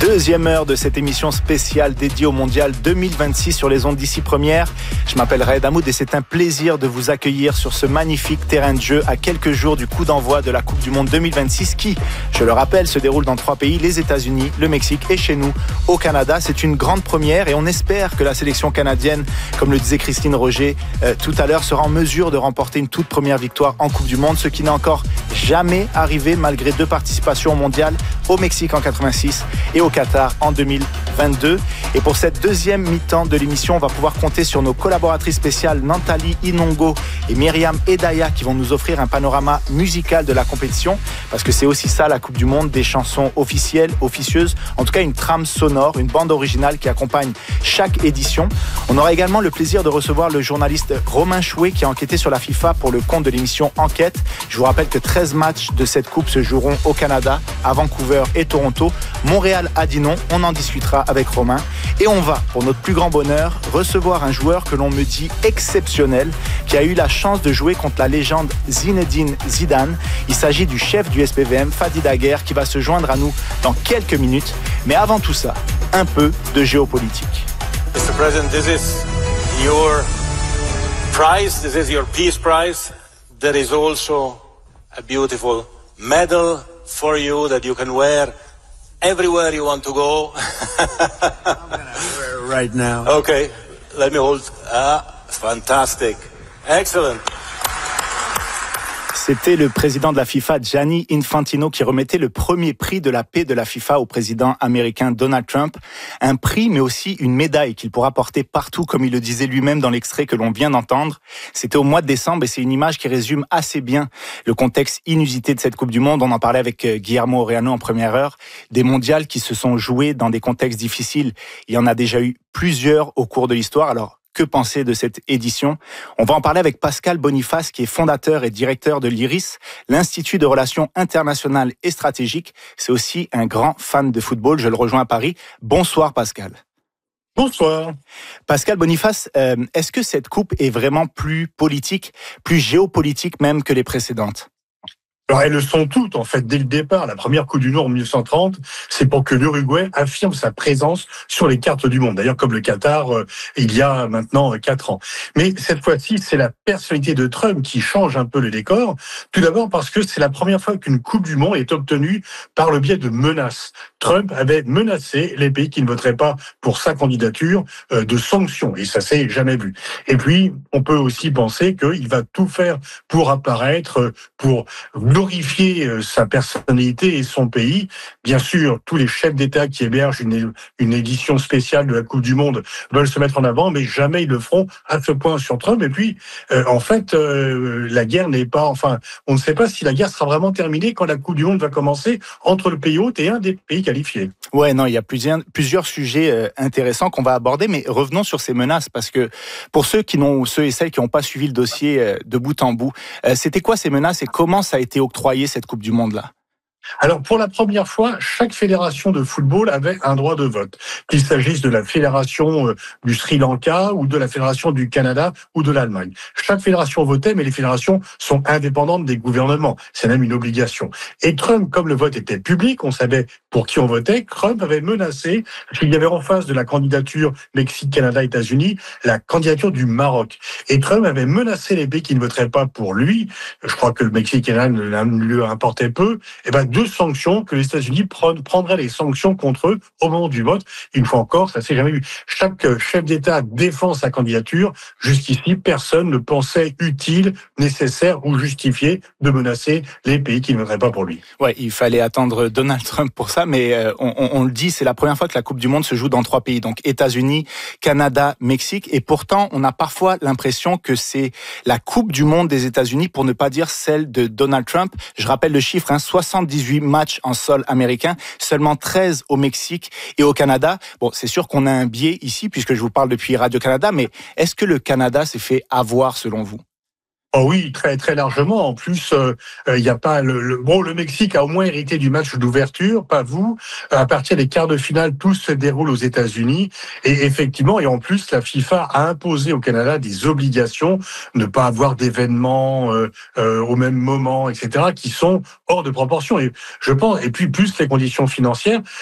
Deuxième heure de cette émission spéciale dédiée au Mondial 2026 sur les ondes d'ici Première. Je m'appelle Raed Hamoud et c'est un plaisir de vous accueillir sur ce magnifique terrain de jeu à quelques jours du coup d'envoi de la Coupe du Monde 2026 qui, je le rappelle, se déroule dans 3 pays, les États-Unis, le Mexique et chez nous, au Canada. C'est une grande première et on espère que la sélection canadienne, comme le disait Christine Roger tout à l'heure, sera en mesure de remporter une toute première victoire en Coupe du Monde, ce qui n'est encore jamais arrivé malgré 2 participations au Mondial, au Mexique en 86 et au Qatar en 2022. Et pour cette deuxième mi-temps de l'émission, on va pouvoir compter sur nos collaboratrices spéciales Nantali Inongo et Myriam Edaya qui vont nous offrir un panorama musical de la compétition, parce que c'est aussi ça la Coupe du Monde, des chansons officielles, officieuses, en tout cas une trame sonore, une bande originale qui accompagne chaque édition. On aura également le plaisir de recevoir le journaliste Romain Chouet qui a enquêté sur la FIFA pour le compte de l'émission Enquête. Je vous rappelle que 13 matchs de cette coupe se joueront au Canada, à Vancouver et Toronto. Montréal a dit non, on en discutera avec Romain. Et on va, pour notre plus grand bonheur, recevoir un joueur que l'on me dit exceptionnel, qui a eu la chance de jouer contre la légende Zinedine Zidane. Il s'agit du chef du SPVM, Fadi Daguerre, qui va se joindre à nous dans quelques minutes. Mais avant tout ça, un peu de géopolitique. Mr. President, this is your prize, this is your peace prize. There is also a beautiful medal for you that you can wear everywhere you want to go. I'm gonna wear it right now. Okay, let me hold. Fantastic. Excellent. C'était le président de la FIFA, Gianni Infantino, qui remettait le premier prix de la paix de la FIFA au président américain Donald Trump. Un prix, mais aussi une médaille qu'il pourra porter partout, comme il le disait lui-même dans l'extrait que l'on vient d'entendre. C'était au mois de décembre et c'est une image qui résume assez bien le contexte inusité de cette Coupe du Monde. On en parlait avec Guillermo Oreano en première heure. Des mondiales qui se sont joués dans des contextes difficiles. Il y en a déjà eu plusieurs au cours de l'histoire. Alors, que penser de cette édition? On va en parler avec Pascal Boniface, qui est fondateur et directeur de l'IRIS, l'Institut de Relations Internationales et Stratégiques. C'est aussi un grand fan de football. Je le rejoins à Paris. Bonsoir Pascal. Bonsoir. Pascal Boniface, est-ce que cette coupe est vraiment plus politique, plus géopolitique même que les précédentes? Alors, elles le sont toutes, en fait, dès le départ. La première Coupe du Monde en 1930, c'est pour que l'Uruguay affirme sa présence sur les cartes du monde. D'ailleurs, comme le Qatar, il y a maintenant 4 ans. Mais cette fois-ci, c'est la personnalité de Trump qui change un peu le décor. Tout d'abord parce que c'est la première fois qu'une Coupe du Monde est obtenue par le biais de menaces. Trump avait menacé les pays qui ne voteraient pas pour sa candidature de sanctions. Et ça s'est jamais vu. Et puis, on peut aussi penser qu'il va tout faire pour apparaître, pour glorifier sa personnalité et son pays. Bien sûr, tous les chefs d'État qui hébergent une édition spéciale de la Coupe du Monde veulent se mettre en avant, mais jamais ils le feront à ce point sur Trump. Et puis, en fait, la guerre n'est pas... Enfin, on ne sait pas si la guerre sera vraiment terminée quand la Coupe du Monde va commencer entre le pays hôte et un des pays qualifiés. Ouais, non, il y a plusieurs sujets intéressants qu'on va aborder, mais revenons sur ces menaces, parce que pour ceux et celles qui n'ont pas suivi le dossier de bout en bout, c'était quoi ces menaces et comment ça a été octroyé cette Coupe du Monde-là? Alors, pour la première fois, chaque fédération de football avait un droit de vote. Qu'il s'agisse de la fédération du Sri Lanka ou de la fédération du Canada ou de l'Allemagne. Chaque fédération votait, mais les fédérations sont indépendantes des gouvernements. C'est même une obligation. Et Trump, comme le vote était public, on savait pour qui on votait, Trump avait menacé, s'il y avait en face de la candidature Mexique, Canada, États-Unis, la candidature du Maroc. Et Trump avait menacé les pays qui ne voteraient pas pour lui. Je crois que le Mexique et Canada ne lui importaient peu. Et ben, 2 sanctions, que les États-Unis prendraient les sanctions contre eux au moment du vote. Une fois encore, ça s'est jamais vu. Chaque chef d'État défend sa candidature. Jusqu'ici, personne ne pensait utile, nécessaire ou justifié de menacer les pays qui ne voteraient pas pour lui. Ouais, il fallait attendre Donald Trump pour ça, mais on le dit, c'est la première fois que la Coupe du Monde se joue dans 3 pays, donc États-Unis, Canada, Mexique, et pourtant, on a parfois l'impression que c'est la Coupe du Monde des États-Unis, pour ne pas dire celle de Donald Trump. Je rappelle le chiffre, 78 matchs en sol américain, seulement 13 au Mexique et au Canada. Bon, c'est sûr qu'on a un biais ici, puisque je vous parle depuis Radio-Canada, mais est-ce que le Canada s'est fait avoir selon vous? Oh oui, très très largement. En plus, il y a pas le Mexique a au moins hérité du match d'ouverture, pas vous. À partir des quarts de finale, tout se déroule aux États-Unis et effectivement, et en plus, la FIFA a imposé au Canada des obligations, ne pas avoir d'événements au même moment, etc., qui sont hors de proportion. Et je pense, et puis plus les conditions financières.